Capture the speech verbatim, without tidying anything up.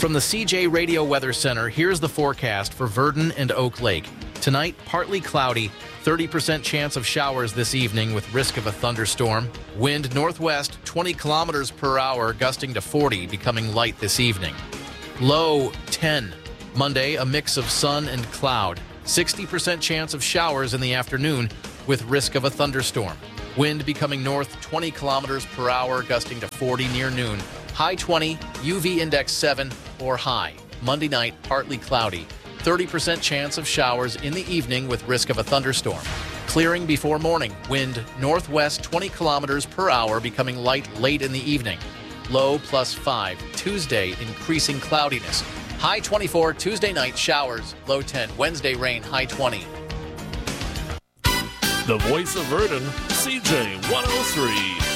From the C J Radio Weather Center, here's the forecast for Verdon and Oak Lake. Tonight, partly cloudy, thirty percent chance of showers this evening with risk of a thunderstorm. Wind northwest, twenty kilometers per hour, gusting to forty, becoming light this evening. Low, ten. Monday, a mix of sun and cloud. sixty percent chance of showers in the afternoon with risk of a thunderstorm. Wind becoming north, twenty kilometers per hour, gusting to forty near noon. High twenty, U V index seven or high. Monday night, partly cloudy. thirty percent chance of showers in the evening with risk of a thunderstorm. Clearing before morning. Wind northwest twenty kilometers per hour, becoming light late in the evening. Low plus five. Tuesday, increasing cloudiness. High twenty-four. Tuesday night, showers. Low ten. Wednesday, rain. High twenty. The voice of Verdon, C J one oh three.